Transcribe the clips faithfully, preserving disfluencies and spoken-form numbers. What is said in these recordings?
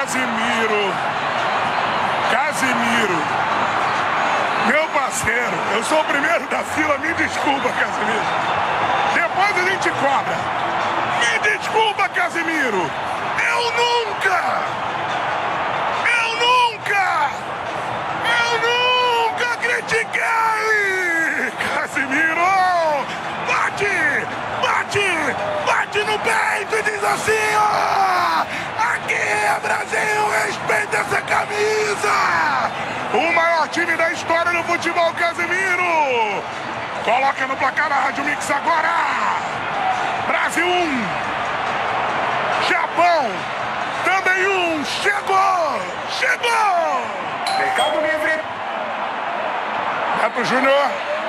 Casemiro. Casemiro. Meu parceiro, eu sou o primeiro da fila, me desculpa, Casemiro. Depois a gente cobra. Me desculpa, Casemiro. Eu nunca, eu nunca, eu nunca critiquei. Casemiro, bate, bate, bate no peito e diz assim, ó. Aqui é Brasil, respeita essa camisa. O maior time da história do futebol, Casemiro. Coloca no placar na Rádio Mix agora. Brasil um. Japão também um. Chegou. Chegou. Recado livre. Neto Júnior.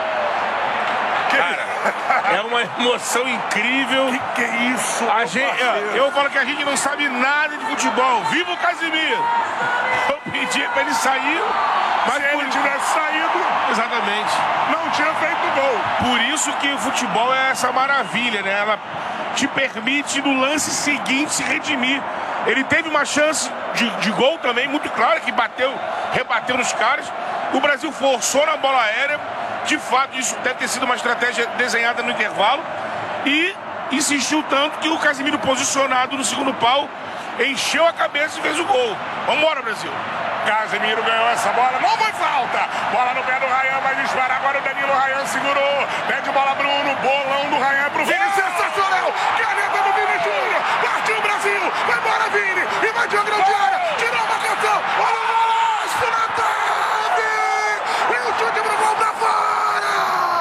Cara, é uma emoção incrível. Que que é isso? A gente, eu falo que a gente não sabe nada de futebol. Viva o Casemiro. Eu pedi pra ele sair, mas se ele tivesse saído, exatamente, não tinha feito gol. Por isso que o futebol é essa maravilha, né? Ela te permite no lance seguinte se redimir. Ele teve uma chance de, de gol também, muito clara, que bateu, rebateu nos caras. O Brasil forçou na bola aérea. De fato, isso deve ter sido uma estratégia desenhada no intervalo. E insistiu tanto que o Casemiro, posicionado no segundo pau, encheu a cabeça e fez o gol. Vambora, Brasil. Casemiro ganhou essa bola, não foi falta. Bola no pé do Ryan, vai disparar agora o Danilo. Ryan segurou, pede bola Bruno, bolão do Ryan pro Vini, sensacional. Caneta do Vini Júnior, partiu o Brasil, vai embora Vini, invadiu a grande área, tirou a marcação, olha o golaço na trave, e o chute pro gol pra fora.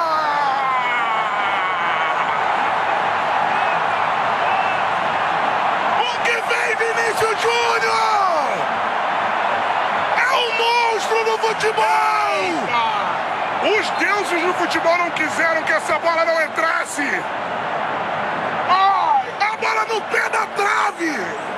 O que vem Vinícius Júnior? Do futebol! Os deuses do futebol não quiseram que essa bola não entrasse. Oh, a bola no pé da trave.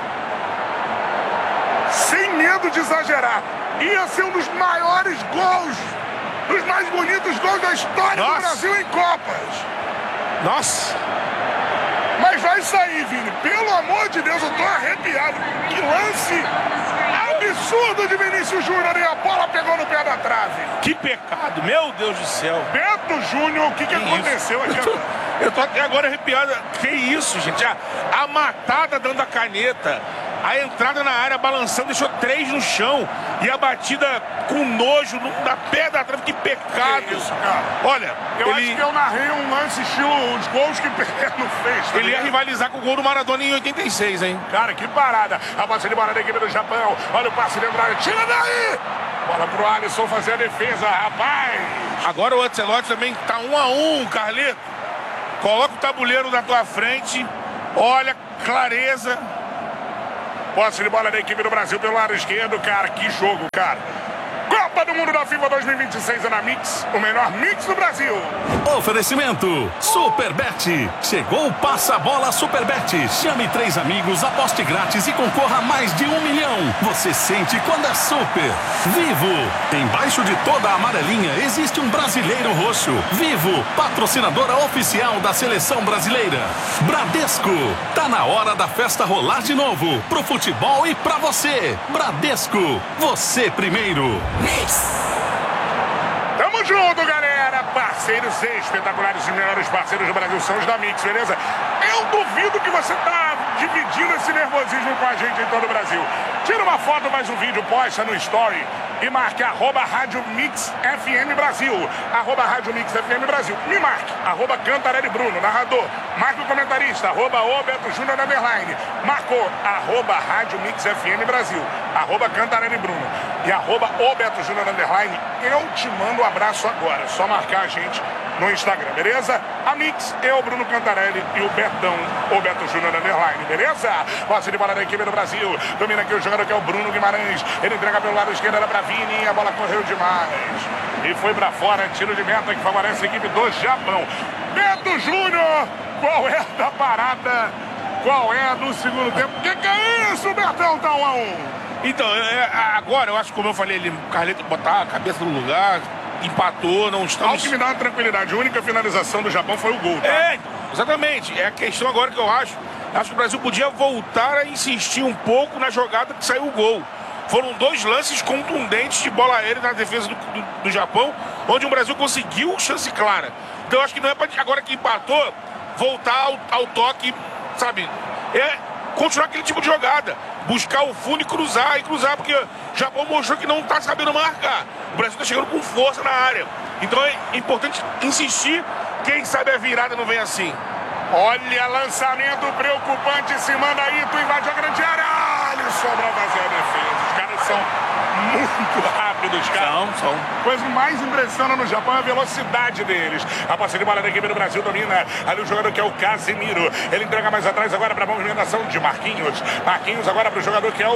Sem medo de exagerar, ia ser um dos maiores gols, dos mais bonitos gols da história Nossa. do Brasil em Copas. Nossa! Mas vai sair, Vini. Pelo amor de Deus, eu tô arrepiado. Que lance absurdo de Vinícius Júnior, e a bola pegou no pé da trave. Que pecado, meu Deus do céu. Beto Júnior, o que, que, que aconteceu aqui? Eu tô, eu tô até agora arrepiado. Que isso, gente? A, a matada dando a caneta, a entrada na área balançando, deixou três no chão. E a batida com nojo no, na pé da trave. Que pecado. Que isso, cara? Olha, eu ele... acho que eu narrei um lance estilo os gols que Pelé fez. Tá ele ia rivalizar com o gol do Maradona em oitenta e seis, hein? Cara, que parada. A passe de bola da equipe do Japão. Olha o passe de Andrade. Tira daí! Bola pro Alisson fazer a defesa, rapaz. Agora o Ancelotti também tá um a um, Carleto. Coloca o tabuleiro na tua frente. Olha, clareza. Posse de bola da equipe do Brasil pelo lado esquerdo, cara. Que jogo, cara. Copa do Mundo da FIFA dois mil e vinte e seis é na Mix, o melhor mix do Brasil. Oferecimento Superbet. Chegou o Passa-Bola Superbet. Chame três amigos, aposte grátis e concorra a mais de um milhão. Você sente quando é super. Vivo. Embaixo de toda a amarelinha existe um brasileiro roxo. Vivo, patrocinadora oficial da Seleção Brasileira. Bradesco. Tá na hora da festa rolar de novo. Pro futebol e pra você. Bradesco. Você primeiro. Mix. Tamo junto, galera. Parceiros espetaculares, os melhores parceiros do Brasil são os da Mix, beleza? Eu duvido que você tá dividindo esse nervosismo com a gente em todo o Brasil. Tira uma foto, mais um vídeo, posta no story e marque arroba Rádio Mix F M Brasil. Arroba Rádio Mix F M Brasil. Me marque, arroba Cantarelli Bruno, narrador. Marque o comentarista, arroba o Beto Júnior underline. Marcou, arroba Rádio Mix F M Brasil. Arroba Cantarelli Bruno. E arroba o Beto Júnior underline. Eu te mando um abraço agora. É só marcar a gente no Instagram, beleza? A Mix, eu, Bruno Cantarelli e o Betão, o Beto Júnior underline, beleza? Posse de bola da equipe do Brasil. Domina aqui o jogador que é o Bruno Guimarães. Ele entrega pelo lado esquerdo, era pra Vini. A bola correu demais. E foi pra fora. Tiro de meta que favorece a equipe do Japão. Beto Júnior, qual é da parada? Qual é do segundo tempo? Que que é isso, Betão? Tá um a um. Então, é, agora eu acho que, como eu falei, ele, o Carleto botar a cabeça no lugar, empatou, não estamos... Algo que me dá uma tranquilidade. A única finalização do Japão foi o gol, tá? É, exatamente. É a questão agora que eu acho Acho que o Brasil podia voltar a insistir um pouco na jogada que saiu o gol. Foram dois lances contundentes de bola aérea na defesa do, do, do Japão, onde o Brasil conseguiu chance clara. Então acho que não é para agora que empatou, voltar ao, ao toque, sabe? É continuar aquele tipo de jogada. Buscar o fundo e cruzar, e cruzar, porque o Japão mostrou que não está sabendo marcar. O Brasil está chegando com força na área. Então é importante insistir. Quem sabe a virada não vem assim. Olha, lançamento preocupante, se manda aí, tu invade a grande área. Alisson pra fazer a defesa. Os caras são muito rápidos, cara. São, são. Coisa que mais impressiona no Japão é a velocidade deles. A posse de bola da equipe do Brasil domina. Ali o jogador que é o Casemiro. Ele entrega mais atrás agora para a movimentação de Marquinhos. Marquinhos agora para o jogador que é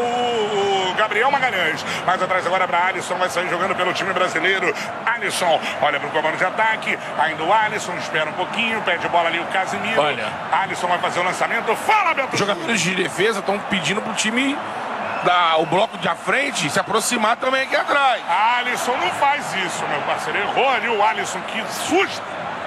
o Gabriel Magalhães. Mais atrás agora para Alisson. Vai sair jogando pelo time brasileiro. Alisson olha para o comando de ataque. Ainda o Alisson espera um pouquinho. Pede bola ali o Casemiro. Olha. Alisson vai fazer o lançamento. Fala, Beto. Os jogadores de defesa estão pedindo pro time da, o bloco de à frente se aproximar também aqui atrás. Alisson não faz isso, meu parceiro. Errou ali o Alisson, que susto.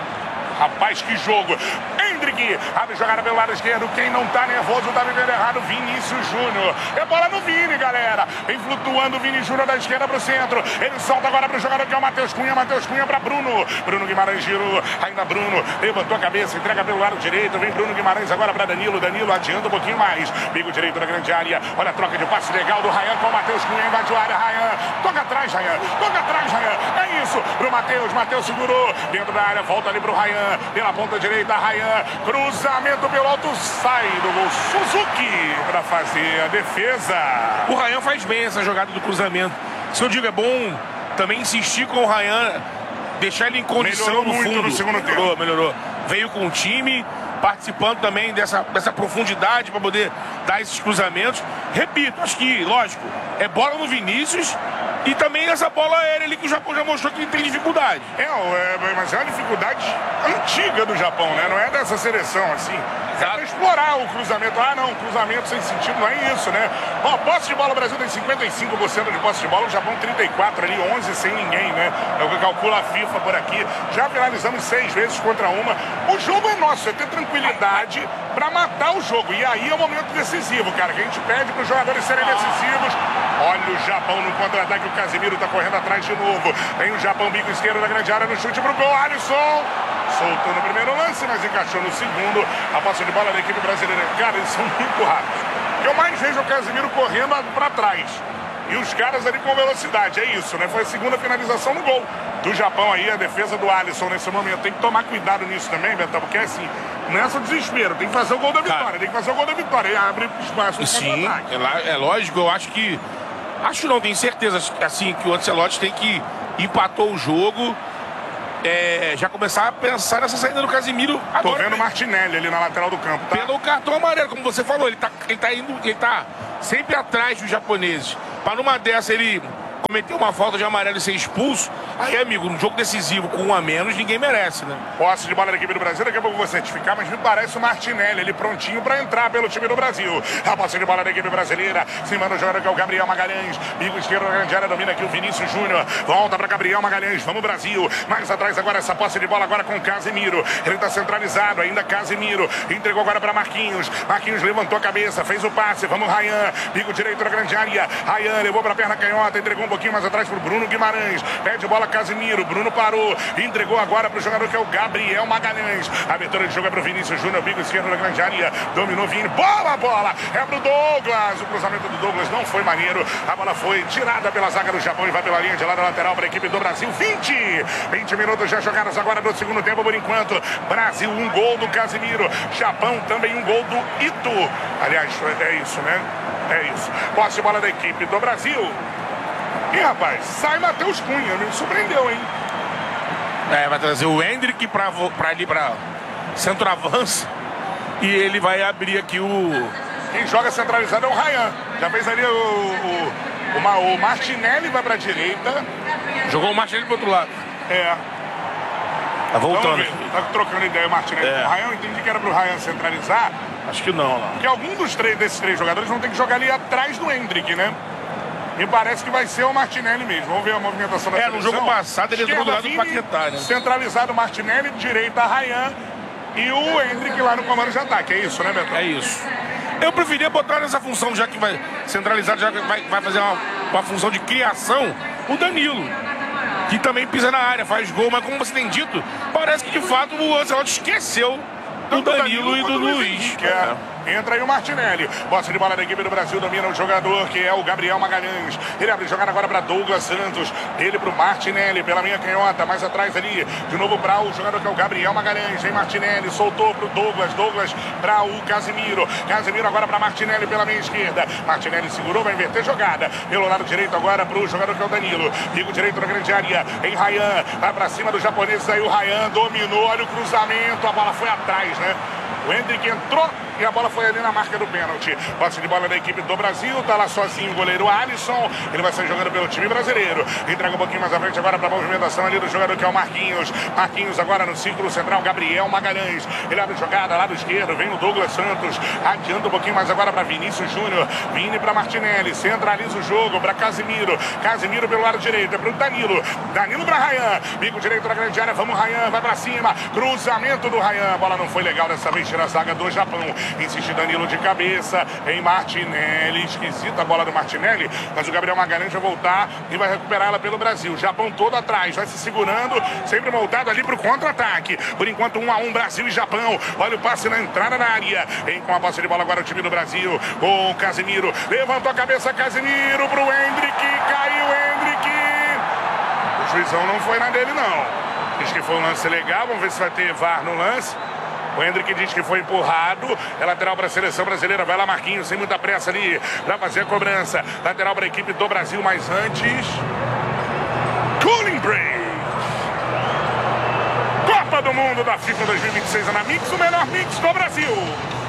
Rapaz, que jogo. Hendrick abre jogada pelo lado esquerdo. Quem não tá nervoso tá vivendo errado. Vinícius Júnior. É bola no Vini, galera. Vem flutuando o Vini Júnior da esquerda pro centro. Ele solta agora pro jogador que é o Matheus Cunha. Matheus Cunha pra Bruno. Bruno Guimarães girou. Ainda Bruno. Levantou a cabeça. Entrega pelo lado direito. Vem Bruno Guimarães agora pra Danilo. Danilo adianta um pouquinho mais. Bico direito da grande área. Olha a troca de passe legal do Ryan com o Matheus Cunha. Invadiu a área. Ryan. Toca atrás, Ryan. Toca atrás, Ryan. É isso. Pro Matheus. Matheus segurou. Dentro da área. Volta ali pro Ryan. Pela ponta direita, Ryan. Cruzamento pelo alto. Sai do gol. Suzuki para fazer a defesa. O Ryan faz bem essa jogada do cruzamento. Se eu digo, é bom também insistir com o Ryan, deixar ele em condição melhorou no muito fundo. no segundo melhorou, tempo. melhorou. Veio com o time, participando também dessa, dessa profundidade para poder dar esses cruzamentos. Repito, acho que, lógico, é bola no Vinícius e também essa bola aérea ali que o Japão já mostrou que tem dificuldade. É, é, mas é uma dificuldade antiga do Japão, né? Não é dessa seleção, assim. É pra explorar o cruzamento. Ah, não, cruzamento sem sentido, não é isso, né? Ó, posse de bola, o Brasil tem cinquenta e cinco por cento de posse de bola, o Japão trinta e quatro ali, onze sem ninguém, né? É o que calcula a FIFA por aqui. Já finalizamos seis vezes contra uma. O jogo é nosso, é ter tranquilidade pra matar o jogo. E aí é o momento decisivo, cara, que a gente pede pros jogadores serem decisivos. Olha o Japão no contra-ataque, o Casemiro tá correndo atrás de novo. Tem o Japão, bico esquerdo da grande área, no chute pro gol, Alisson. Soltou no primeiro lance, mas encaixou no segundo. A posse de bola da equipe brasileira. Cara, eles são muito rápidos. O que eu mais vejo é o Casemiro correndo pra trás. E os caras ali com velocidade, é isso, né? Foi a segunda finalização no gol do Japão aí, a defesa do Alisson nesse momento. Tem que tomar cuidado nisso também, Betão, porque é assim, não é só desespero, tem que fazer o gol da vitória, cara, tem que fazer o gol da vitória e abre espaço. Sim, é, é lógico, eu acho que, acho não, tenho certeza, assim, que o Ancelotti tem que empatou o jogo, é, já começar a pensar nessa saída do Casemiro. Tô agora, vendo o Martinelli ali na lateral do campo, tá? Pelo cartão amarelo, como você falou, ele tá, ele tá indo, ele tá sempre atrás dos japoneses. Para numa dessa ele cometer uma falta de amarelo e ser expulso, aí, amigo, num jogo decisivo com um a menos, ninguém merece, né? Posse de bola da equipe do Brasil, daqui a pouco eu vou certificar, mas me parece o Martinelli, ele prontinho para entrar pelo time do Brasil. A posse de bola da equipe brasileira, se manda o jogador que é o Gabriel Magalhães, bico esquerdo da grande área, domina aqui o Vinícius Júnior, volta para Gabriel Magalhães, vamos Brasil, mais atrás agora essa posse de bola agora com Casemiro, ele tá centralizado, ainda Casemiro, entregou agora para Marquinhos, Marquinhos levantou a cabeça, fez o passe, vamos Ryan, bico direito da grande área, Ryan levou para a perna canhota, entregou um pouquinho mais atrás para o Bruno Guimarães, pede bola Casemiro, Bruno parou, entregou agora para o jogador que é o Gabriel Magalhães, a abertura de jogo é para o Vinícius Júnior, bico esquerdo da grande área, dominou Vini, bola, bola, é para o Douglas, o cruzamento do Douglas não foi maneiro, a bola foi tirada pela zaga do Japão e vai pela linha de lado lateral para a equipe do Brasil, vinte, vinte minutos já jogados agora no segundo tempo por enquanto, Brasil um gol do Casemiro, Japão também um gol do Ito, aliás, é isso, né? É isso, posse de bola da equipe do Brasil. E rapaz, sai Matheus Cunha, me surpreendeu, hein? É, vai trazer o Hendrick pra, pra ali, pra centroavanço. E ele vai abrir aqui o... Quem joga centralizado é o Ryan. Já fez ali o... O, o, o Martinelli vai pra direita. Jogou o Martinelli pro outro lado. É. Tá voltando. Tá trocando ideia o Martinelli é. com o Ryan. Eu entendi que era pro Ryan centralizar. Acho que não, lá. Porque algum dos três, desses três jogadores vão ter que jogar ali atrás do Hendrick, né? Me parece que vai ser o Martinelli mesmo. Vamos ver a movimentação da É, seleção. no jogo passado ele entrou do lado do Paquetá, né? Centralizado Martinelli, direita Ryan. e o Hendrick lá no comando de ataque. É isso, né, Beto? É isso. Eu preferia botar nessa função, já que vai centralizar, já que vai, vai fazer uma, uma função de criação, o Danilo, que também pisa na área, faz gol, mas como você tem dito, parece que de fato o Ancelotti esqueceu do Danilo, Danilo e do Luiz. É. Entra aí o Martinelli. Posse de bola da equipe do Brasil. Domina o jogador que é o Gabriel Magalhães. Ele abre jogada agora para Douglas Santos. Ele para o Martinelli pela minha canhota. Mais atrás ali. De novo para o jogador que é o Gabriel Magalhães. Vem Martinelli. Soltou para o Douglas. Douglas para o Casemiro. Casemiro agora para Martinelli pela minha esquerda. Martinelli segurou. Vai inverter jogada. Pelo lado direito agora para o jogador que é o Danilo. Bico direito na grande área. Em Ryan. Vai para cima do japonês. Aí o Ryan dominou. Olha o cruzamento. A bola foi atrás, né? O Hendrick entrou e a bola foi ali na marca do pênalti. Posse de bola da equipe do Brasil. Tá lá sozinho o goleiro Alisson. Ele vai sair jogando pelo time brasileiro. Entrega um pouquinho mais à frente agora para a movimentação ali do jogador que é o Marquinhos. Marquinhos agora no círculo central. Gabriel Magalhães. Ele abre jogada lado esquerdo. Vem o Douglas Santos. Adianta um pouquinho mais agora para Vinícius Júnior. Vini para Martinelli. Centraliza o jogo para Casemiro. Casemiro pelo lado direito. É para o Danilo. Danilo para Ryan. Bico direito na grande área. Vamos, Ryan. Vai para cima. Cruzamento do Ryan. A bola não foi legal dessa vez. Tira a zaga do Japão. Insiste Danilo de cabeça em Martinelli. Esquisita a bola do Martinelli. Mas o Gabriel Magalhães vai voltar e vai recuperar ela pelo Brasil. Japão todo atrás. Vai se segurando. Sempre montado ali para o contra-ataque. Por enquanto, um a um, Brasil e Japão. Olha o passe na entrada da área. Vem com a posse de bola agora o time do Brasil. O Casemiro. Levantou a cabeça. Casemiro para o Hendrick. Caiu o Hendrick. O juizão não foi na dele, não. Diz que foi um lance legal. Vamos ver se vai ter V A R no lance. O Hendrick diz que foi empurrado. É lateral para a seleção brasileira. Vai lá Marquinhos, sem muita pressa ali para fazer a cobrança. Lateral para a equipe do Brasil, mas antes... Cooling break. Copa do Mundo da FIFA dois mil e vinte e seis na Mix, o melhor mix do Brasil.